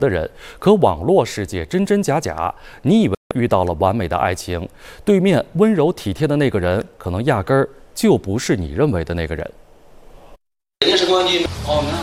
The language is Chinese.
的人，可网络世界真真假假。你以为遇到了完美的爱情，对面温柔体贴的那个人，可能压根儿就不是你认为的那个人。 这是关机哦，